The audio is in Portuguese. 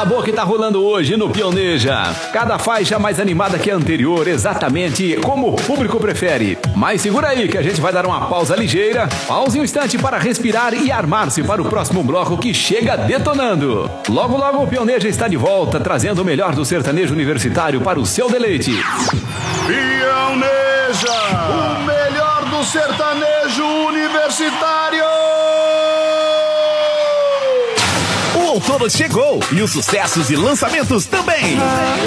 boa que tá rolando hoje no Pioneja. Cada faixa mais animada que a anterior, exatamente como o público prefere. Mas segura aí que a gente vai dar uma pausa ligeira. Pause um instante para respirar e armar-se para o próximo bloco que chega detonando. Logo, logo o Pioneja está de volta, trazendo o melhor do sertanejo universitário para o seu deleite. Pioneja, o melhor do sertanejo universitário. O outono chegou e os sucessos e lançamentos também.